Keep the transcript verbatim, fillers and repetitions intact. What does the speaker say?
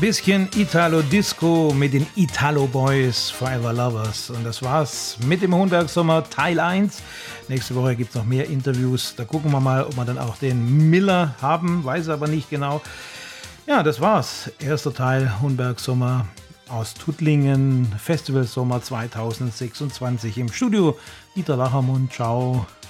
Bisschen Italo-Disco mit den Italo Boys, Forever Lovers. Und das war's mit dem Hohenberg Sommer Teil eins. Nächste Woche gibt es noch mehr Interviews. Da gucken wir mal, ob wir dann auch den Miller haben. Weiß aber nicht genau. Ja, das war's. Erster Teil Hohenberg Sommer aus Tuttlingen. Festival Sommer zweitausendsechsundzwanzig im Studio. Dieter Lachermund, ciao.